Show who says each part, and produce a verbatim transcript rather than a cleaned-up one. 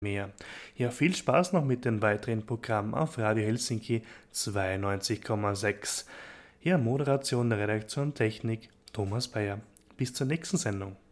Speaker 1: mehr. Ja, viel Spaß noch mit den weiteren Programmen auf Radio Helsinki zweiundneunzig Komma sechs. Ja, Moderation, Redaktion, Technik, Thomas Bayer. Bis zur nächsten Sendung.